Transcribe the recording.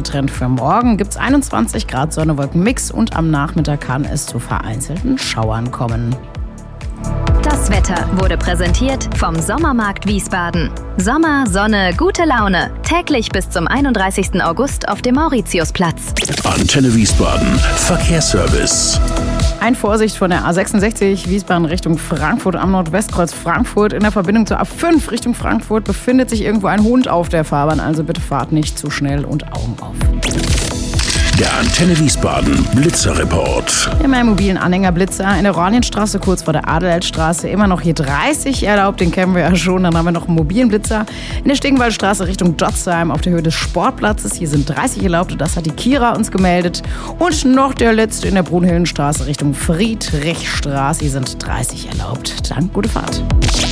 Wettertrend für morgen. Gibt es 21 Grad Sonne-Wolken-Mix und am Nachmittag kann es zu vereinzelten Schauern kommen. Das Wetter wurde präsentiert vom Sommermarkt Wiesbaden. Sommer, Sonne, gute Laune. Täglich bis zum 31. August auf dem Mauritiusplatz. Antenne Wiesbaden. Verkehrsservice. Ein Vorsicht von der A66 Wiesbaden Richtung Frankfurt am Nordwestkreuz Frankfurt. In der Verbindung zur A5 Richtung Frankfurt befindet sich irgendwo ein Hund auf der Fahrbahn. Also bitte fahrt nicht zu schnell und Augen auf. Der Antenne Wiesbaden Blitzerreport. Immer im mobilen Anhängerblitzer in der Oranienstraße kurz vor der Adelheidstraße immer noch hier 30 erlaubt, den kennen wir ja schon. Dann haben wir noch einen mobilen Blitzer in der Stegenwaldstraße Richtung Dotzheim auf der Höhe des Sportplatzes. Hier sind 30 erlaubt und das hat die Kira uns gemeldet. Und noch der letzte in der Brunhildenstraße Richtung Friedrichstraße. Hier sind 30 erlaubt. Dann gute Fahrt.